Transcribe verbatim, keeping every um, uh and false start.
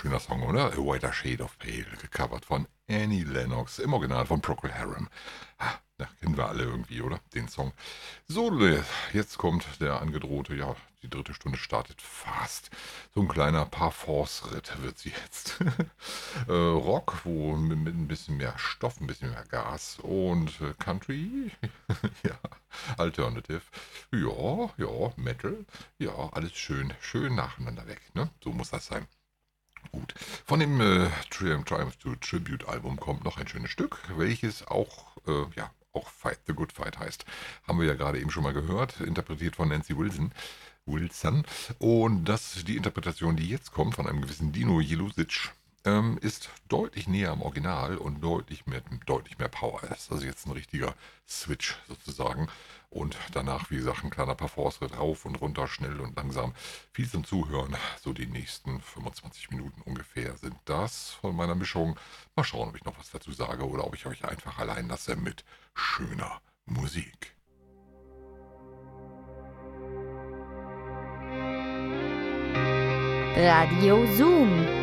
schöner Song, oder? A Whiter Shade of Pale, gecovert von Annie Lennox, im Original von Procol Harum. Ah, da kennen wir alle irgendwie, oder? Den Song. So, Le- jetzt kommt der angedrohte, ja, die dritte Stunde startet fast. So ein kleiner Parforce-Ritt wird sie jetzt. äh, Rock, wo mit, mit ein bisschen mehr Stoff, ein bisschen mehr Gas und äh, Country, ja, Alternative, ja, ja, Metal, ja, alles schön, schön nacheinander weg, ne? So muss das sein. Gut. Von dem äh, Tri- Triumph to Tribute Album kommt noch ein schönes Stück, welches auch, äh, ja, auch Fight the Good Fight heißt. Haben wir ja gerade eben schon mal gehört, interpretiert von Nancy Wilson. Wilson. Und das, die Interpretation, die jetzt kommt von einem gewissen Dino Jelusic, ähm, ist deutlich näher am Original und deutlich mehr, deutlich mehr Power. Das ist also jetzt ein richtiger Switch sozusagen. Und danach, wie gesagt, ein kleiner Parforce-Ritt rauf und runter, schnell und langsam. Viel zum Zuhören. So die nächsten fünfundzwanzig Minuten ungefähr sind das von meiner Mischung. Mal schauen, ob ich noch was dazu sage oder ob ich euch einfach allein lasse mit schöner Musik. Radio Zoom.